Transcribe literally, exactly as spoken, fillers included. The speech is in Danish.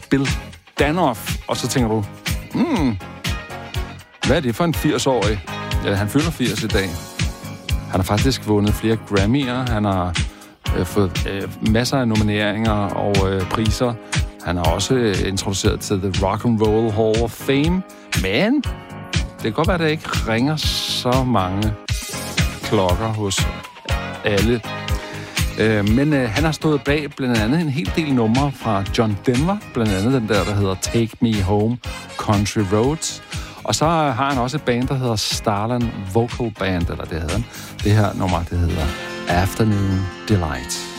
Bill Danoff. Og så tænker du, hmm, hvad er det for en firs-årig? Ja, han fylder firs i dag. Han har faktisk vundet flere Grammy'er. Han har øh, fået øh, masser af nomineringer og øh, priser. Han har også øh, introduceret til The Rock and Roll Hall of Fame. Men det kan godt være, at der ikke ringer så mange klokker hos alle. Øh, men øh, han har stået bag blandt andet en hel del numre fra John Denver. Blandt andet den der, der hedder Take Me Home, Country Roads. Og så har han også et band, der hedder Starland Vocal Band, eller det hedder han. Det her nummer, det hedder Afternoon Delight.